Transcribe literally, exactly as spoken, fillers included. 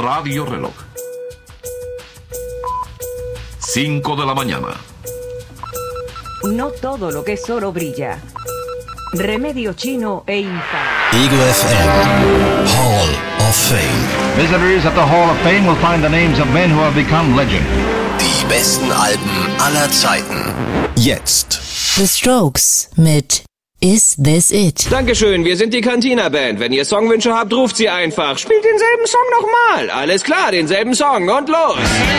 Radio Reloj. cinco de la mañana. No todo lo que es oro brilla. Remedio chino e infame. Ego F M Hall of Fame. Visitors at the Hall of Fame will find the names of men who have become legend. Die besten Alben aller Zeiten. Jetzt. The Strokes mit Is This It? Dankeschön, wir sind die Cantina Band. Wenn ihr Songwünsche habt, ruft sie einfach. Spielt denselben Song nochmal. Alles klar, denselben Song und los.